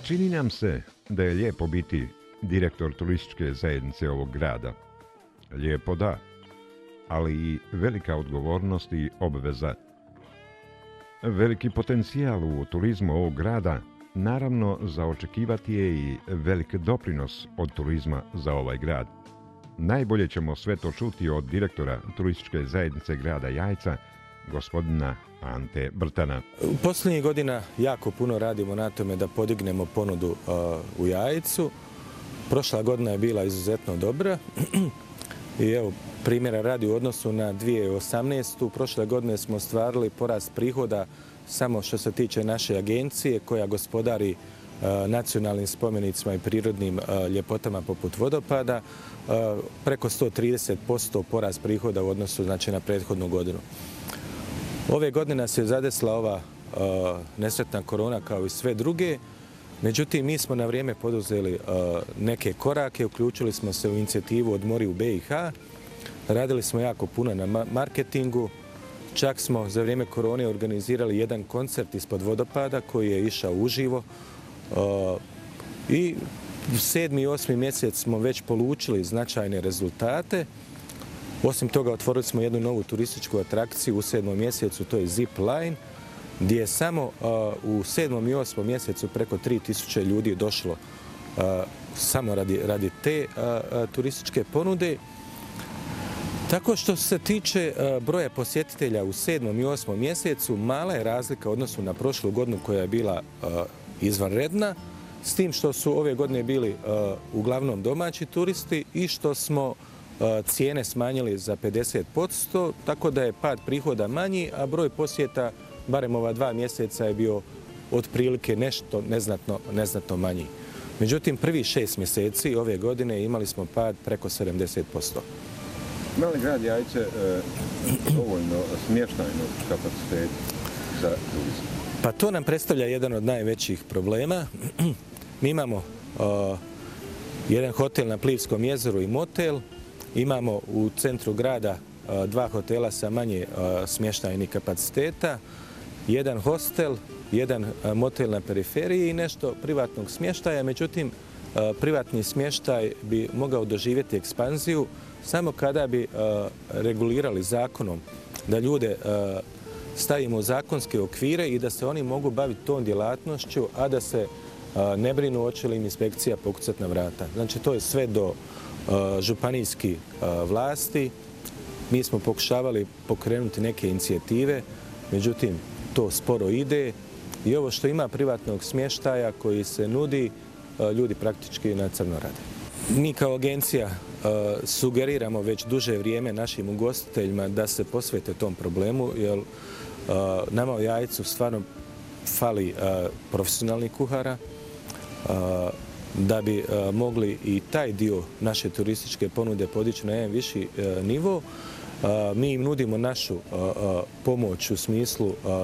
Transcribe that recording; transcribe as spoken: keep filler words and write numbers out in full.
Čini nam se da je lijepo biti direktor turističke zajednice ovog grada. Lijepo da, ali i velika odgovornost i obveza. Veliki potencijal u turizmu ovog grada, naravno za očekivati je i velik doprinos od turizma za ovaj grad. Najbolje ćemo sve to čuti od direktora turističke zajednice grada Jajca, gospodina Ante Brtana. U posljednjih godina jako puno radimo na tome da podignemo ponudu uh, u Jajcu. Prošla godina je bila izuzetno dobra i evo primjera radi u odnosu na dvije tisuće osamnaestu. Prošle godine smo ostvarili porast prihoda samo što se tiče naše agencije koja gospodari uh, nacionalnim spomenicima i prirodnim uh, ljepotama poput vodopada. Uh, preko sto trideset posto porast prihoda u odnosu znači, na prethodnu godinu. Ove godine nas je zadesla ova uh, nesretna korona kao i sve druge, međutim mi smo na vrijeme poduzeli uh, neke korake, uključili smo se u inicijativu Odmori u B i H, radili smo jako puno na ma marketingu, čak smo za vrijeme korone organizirali jedan koncert ispod vodopada koji je išao uživo uh, i u sedmi i osmi mjesec smo već polučili značajne rezultate. Osim toga, otvorili smo jednu novu turističku atrakciju u sedmom mjesecu, to je Zip Line, gdje je samo uh, u sedmom i osmom mjesecu preko tri tisuće ljudi došlo uh, samo radi, radi te uh, uh, turističke ponude. Tako što se tiče uh, broja posjetitelja u sedmom i osmom mjesecu, mala je razlika u odnosu na prošlu godinu koja je bila uh, izvanredna, s tim što su ove godine bili uh, uglavnom domaći turisti i što smo cijene smanjili za pedeset posto, tako da je pad prihoda manji, a broj posjeta, barem ova dva mjeseca, je bio otprilike nešto neznatno, neznatno manji. Međutim, prvi šest mjeseci ove godine imali smo pad preko sedamdeset posto. Mali grad Jajce e, dovoljno smještajnog kapaciteta za turizam? Pa to nam predstavlja jedan od najvećih problema. Mi imamo uh, jedan hotel na Plivskom jezeru i motel. Imamo u centru grada dva hotela sa manje smještajnih kapaciteta, jedan hostel, jedan motel na periferiji i nešto privatnog smještaja. Međutim, privatni smještaj bi mogao doživjeti ekspanziju samo kada bi regulirali zakonom da ljude stavimo u zakonske okvire i da se oni mogu baviti tom djelatnošću, a da se ne brinu hoće li im inspekcija pokucati na vrata. Znači, to je sve do županijskih vlasti. Mi smo pokušavali pokrenuti neke inicijative, međutim to sporo ide i ovo što ima privatnog smještaja koji se nudi, ljudi praktički na crno rade. Mi kao agencija sugeriramo već duže vrijeme našim ugostiteljima da se posvete tom problemu, jer nama u Jajcu stvarno fali profesionalnih kuhara, da bi uh, mogli i taj dio naše turističke ponude podići na jedan viši uh, nivo. Uh, mi im nudimo našu uh, uh, pomoć u smislu uh,